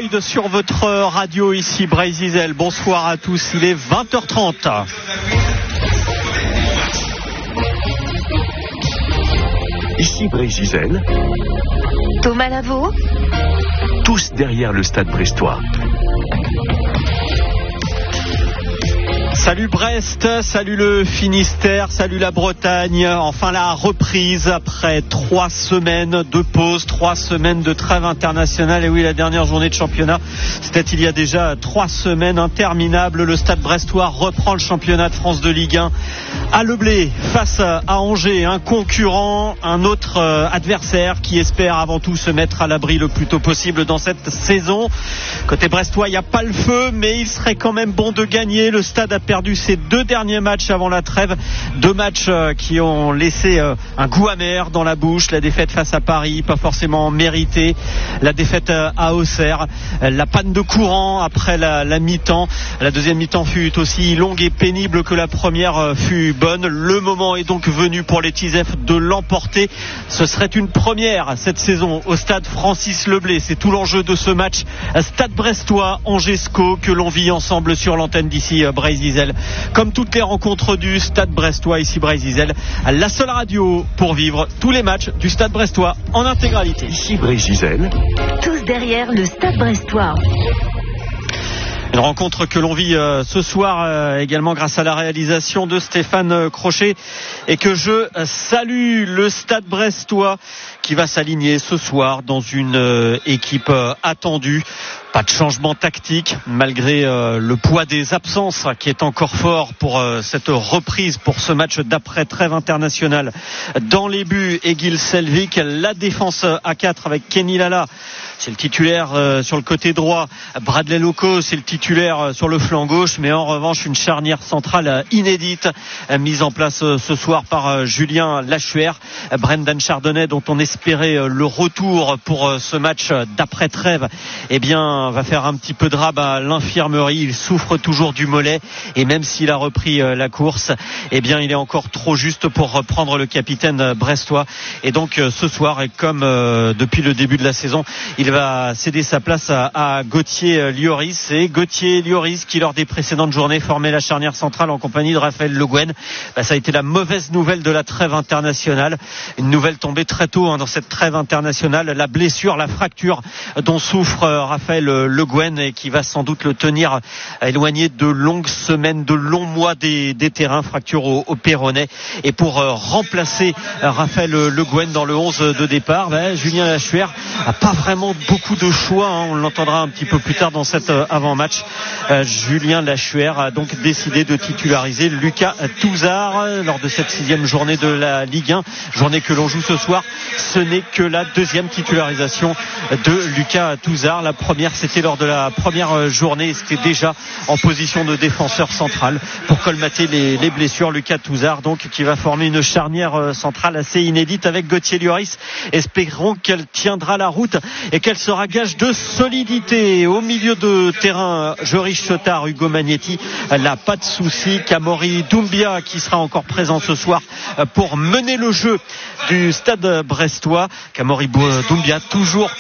Floyd sur votre radio, ici Brésil. Bonsoir à tous, il est 20h30. Ici Brésil. Thomas Lavaux. Tous derrière le stade brestois. Salut Brest, salut le Finistère, salut la Bretagne. Enfin la reprise après 3 semaines de pause, 3 semaines de trêve internationale. Et oui, la dernière journée de championnat, c'était il y a déjà 3 semaines, interminable. Le stade brestois reprend le championnat de France de Ligue 1 à Le Blé face à Angers, un concurrent, un autre adversaire qui espère avant tout se mettre à l'abri le plus tôt possible dans cette saison. Côté brestois, il n'y a pas le feu, mais il serait quand même bon de gagner. Le stade a perdu ses 2 derniers matchs avant la trêve, 2 matchs qui ont laissé un goût amer dans la bouche. La défaite face à Paris, pas forcément méritée, la défaite à Auxerre, la panne de courant après la mi-temps. La deuxième mi-temps fut aussi longue et pénible que la première fut bonne. Le moment est donc venu pour les Tisef de l'emporter. Ce serait une première cette saison au stade Francis Leblé. C'est tout l'enjeu de ce match stade brestois Angers-SCO que l'on vit ensemble sur l'antenne d'ici Brésil. Comme toutes les rencontres du stade brestois, ici Brésil, la seule radio pour vivre tous les matchs du stade brestois en intégralité. Ici Brésil. Tous derrière le stade brestois. Une rencontre que l'on vit ce soir également grâce à la réalisation de Stéphane Crochet et que je salue. Le stade brestois qui va s'aligner ce soir dans une équipe attendue. Pas de changement tactique malgré le poids des absences qui est encore fort pour cette reprise, pour ce match d'après trêve internationale. Dans les buts, Egil Selvik, la défense à 4 avec Kenny Lala, c'est le titulaire sur le côté droit. Bradley Loco, c'est le titulaire sur le flanc gauche, mais en revanche une charnière centrale inédite mise en place ce soir par Julien Lachuer. Brendan Chardonnay, dont on espérait le retour pour ce match d'après trêve, eh bien va faire un petit peu de rab à l'infirmerie. Il souffre toujours du mollet et même s'il a repris la course, eh bien il est encore trop juste pour reprendre le capitaine brestois. Et donc ce soir, et comme depuis le début de la saison, il va céder sa place à Gauthier Lloris. Et Gauthier Lloris qui lors des précédentes journées formait la charnière centrale en compagnie de Raphaël Le Guen. Ça a été la mauvaise nouvelle de la trêve internationale. Une nouvelle tombée très tôt dans cette trêve internationale. La blessure, la fracture dont souffre Raphaël Le Guen et qui va sans doute le tenir éloigné de longues semaines, de longs mois des terrains. Fracture au péroné. Et pour remplacer Raphaël Le Guen dans le 11 de départ, Julien Lachuer a pas vraiment beaucoup de choix. On l'entendra un petit peu plus tard dans cet avant-match. Julien Lachuer a donc décidé de titulariser Lucas Touzard lors de cette 6e journée de la Ligue 1, journée que l'on joue ce soir. Ce n'est que la 2e titularisation de Lucas Touzard. La première, c'était lors de la première journée. C'était déjà en position de défenseur central pour colmater les blessures. Lucas Touzard, donc, qui va former une charnière centrale assez inédite avec Gauthier Lloris. Espérons qu'elle tiendra la route et qu'elle sera gage de solidité. Au milieu de terrain, Joris Chotard, Hugo Magnetti, là, pas de souci. Kamori Doumbia qui sera encore présent ce soir pour mener le jeu du stade brestois. Kamori Doumbia toujours